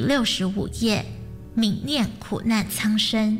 65页，悯念苦难苍生。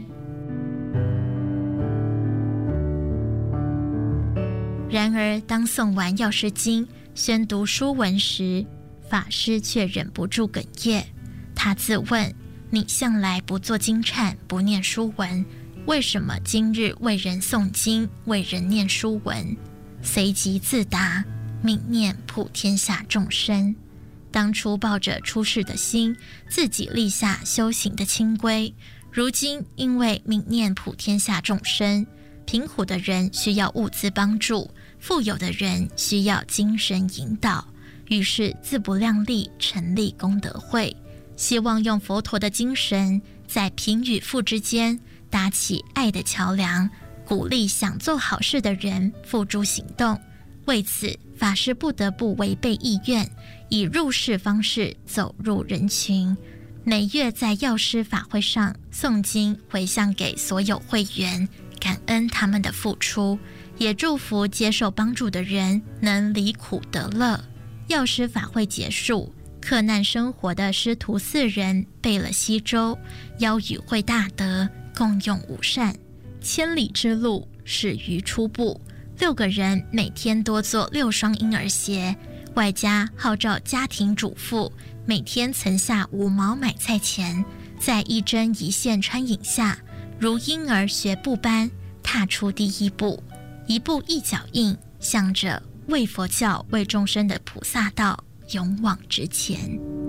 然而当诵完药师经，宣读书文时，法师却忍不住哽咽。他自问，你向来不做经忏，不念书文，为什么今日为人诵经，为人念书文？随即自答，悯念普天下众生。当初抱着出世的心，自己立下修行的清规，如今因为悯念普天下众生，贫苦的人需要物资帮助，富有的人需要精神引导，于是自不量力成立功德会，希望用佛陀的精神，在贫与富之间搭起爱的桥梁，鼓励想做好事的人付诸行动。为此，法师不得不违背意愿，以入世方式走入人群，每月在药师法会上诵经回向给所有会员，感恩他们的付出，也祝福接受帮助的人能离苦得乐。药师法会结束，克难生活的师徒4人备了稀粥，邀与会大德共用午膳。千里之路始于初步，6个人每天多做6双婴儿鞋，外加号召家庭主妇每天存下5毛买菜钱，在一针一线穿引下，如婴儿学步般踏出第一步，一步一脚印，向着为佛教为众生的菩萨道勇往直前。